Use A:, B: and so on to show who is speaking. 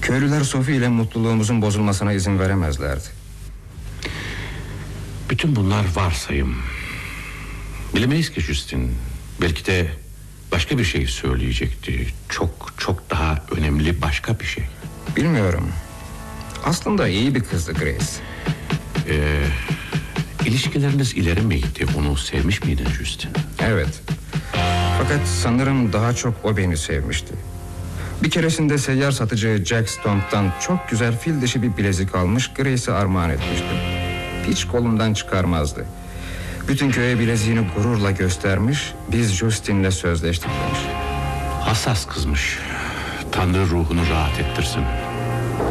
A: Köylüler Sophie ile mutluluğumuzun bozulmasına izin veremezlerdi.
B: Bütün bunlar varsayım. Bilemeyiz ki Justin. Belki de başka bir şey söyleyecekti. Çok çok daha önemli başka bir şey.
A: Bilmiyorum. Aslında iyi bir kızdı Grace.
B: İlişkileriniz ileri miydi? Onu sevmiş miydin Justin?
A: Evet. Fakat sanırım daha çok o beni sevmişti. Bir keresinde seyyar satıcı Jack Stomp'tan çok güzel fil dişi bir bilezik almış, Grace'e armağan etmiştim. Hiç kolumdan çıkarmazdı. Bütün köye bileziğini gururla göstermiş, biz Justin'le sözleştik demiş.
B: Hassas kızmış. Tanrı ruhunu rahat ettirsin.